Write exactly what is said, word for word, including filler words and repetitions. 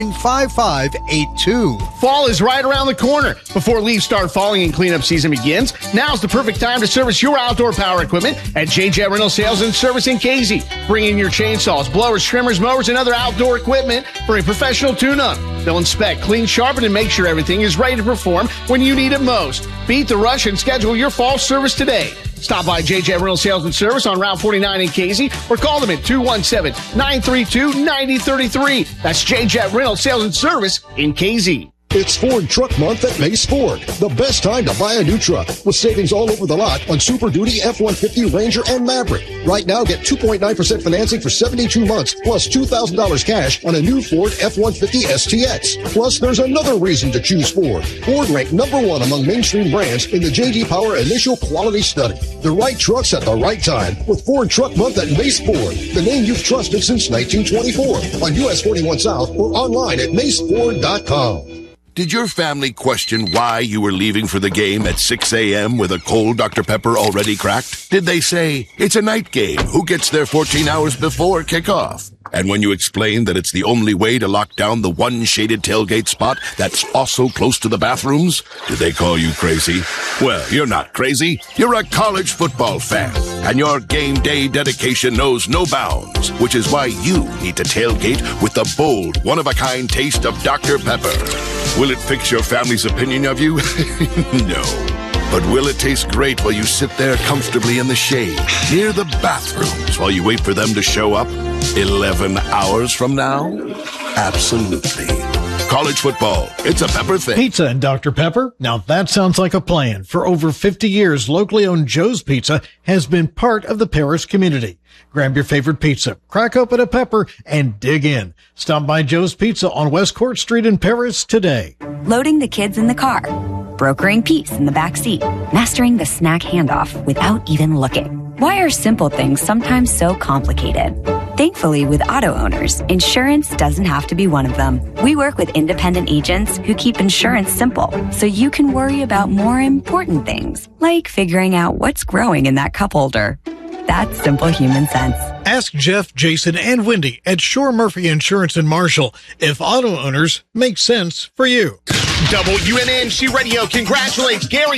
five five eight two. Fall is right around the corner. Before leaves start falling and cleanup season begins, now's the perfect time to service your outdoor power equipment at J Jet Rental Sales and Service in Casey. Bring in your chainsaws, blowers, trimmers, mowers, and other outdoor equipment for a professional tune-up. They'll inspect, clean, sharpen, and make sure everything is ready to perform when you need it most. Beat the rush and schedule your fall service today. Stop by J J Rental Sales and Service on Route forty-nine in Casey or call them at two one seven, nine three two, nine zero three three. That's J Jet Rental Sales and Service in Casey. It's Ford Truck Month at Mace Ford. The best time to buy a new truck with savings all over the lot on Super Duty, F one fifty, Ranger, and Maverick. Right now, get two point nine percent financing for seventy-two months plus two thousand dollars cash on a new Ford F one fifty S T X. Plus, there's another reason to choose Ford. Ford ranked number one among mainstream brands in the J D Power Initial Quality Study. The right trucks at the right time with Ford Truck Month at Mace Ford, the name you've trusted since nineteen twenty-four. On U S forty-one South or online at mace ford dot com. Did your family question why you were leaving for the game at six a.m. with a cold Doctor Pepper already cracked? Did they say, it's a night game, who gets there fourteen hours before kickoff? And when you explained that it's the only way to lock down the one shaded tailgate spot that's also close to the bathrooms, did they call you crazy? Well, you're not crazy. You're a college football fan, and your game day dedication knows no bounds, which is why you need to tailgate with the bold, one-of-a-kind taste of Doctor Pepper. Will it fix your family's opinion of you? No. But will it taste great while you sit there comfortably in the shade, near the bathrooms, while you wait for them to show up eleven hours from now? Absolutely. College football, it's a Pepper thing. Pizza and Doctor Pepper? Now that sounds like a plan. For over fifty years, locally owned Joe's Pizza has been part of the Paris community. Grab your favorite pizza, crack open a pepper, and dig in. Stop by Joe's Pizza on West Court Street in Paris today. Loading the kids in the car, brokering peace in the back seat, mastering the snack handoff without even looking. Why are simple things sometimes so complicated? Thankfully, with auto owners, insurance doesn't have to be one of them. We work with independent agents who keep insurance simple, so you can worry about more important things, like figuring out what's growing in that cup holder. That's simple human sense. Ask Jeff, Jason, and Wendy at Shore Murphy Insurance in Marshall if auto owners make sense for you. W N N C Radio congratulates Gary